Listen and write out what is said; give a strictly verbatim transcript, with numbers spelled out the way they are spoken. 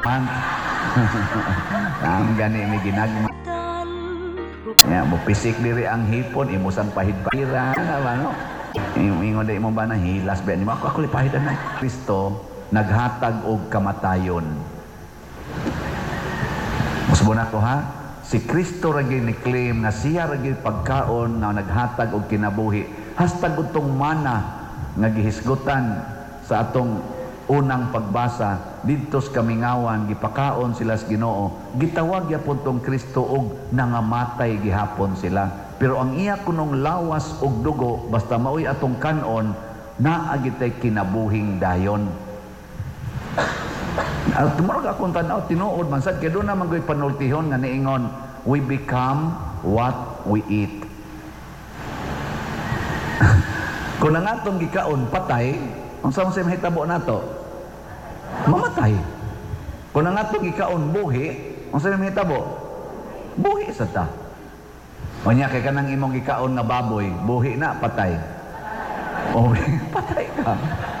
Man. Ang gani ni ginagma. Ya, mo pisik diri ang hipon, imusan pahid-pahira, ano? Ingon di mo ba na hilas ba ni mo? Ako ako lipahidan na Kristo naghatag og kamatayon. Musbo na to ha. Si Kristo ra gyud ni claim nga siya ra gyud pagkaon na naghatag og kinabuhi. Hastag utong mana nga gihisgutan sa atong unang pagbasa didto sa kamingawan gipakaon sila sa Ginoo, gitawag gyapon tong Kristo og nangamatay gihapon sila, pero ang iya kunong lawas og dugo basta maoy atong kanon naa gitay kinabuhing dayon. At tumurog akong tanaw tinuod man sad kay do na man gyud panultihon nga niingon we become what we eat. Kung ang atong gikaon patay, unsa man sa mahitabo nato? Mamatay. Kung ang atong gikaon buhi, unsa man mahitabo? Buhi sa ta. Unya kay kanang imong gikaon nga baboy, buhi na patay. O patay ka.